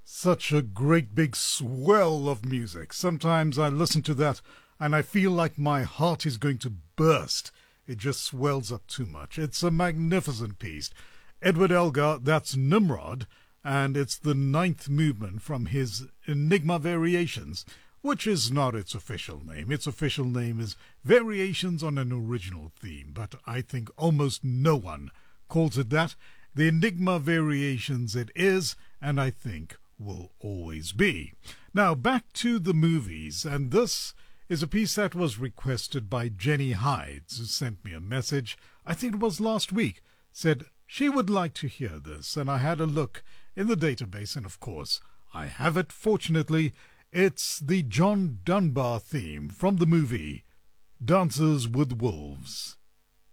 Such a great big swell of music. Sometimes I listen to that and I feel like my heart is going to burst. It just swells up too much. It's a magnificent piece. Edward Elgar, that's Nimrod, and it's the ninth movement from his Enigma Variations, which is not its official name. Its official name is Variations on an Original Theme, but I think almost no one calls it that. The Enigma Variations it is, and I think will always be. Now, back to the movies, and this is a piece that was requested by Jenny Hides, who sent me a message, I think it was last week, said she would like to hear this, and I had a look in the database, and of course, I have it, fortunately. It's the John Dunbar theme from the movie Dances with Wolves.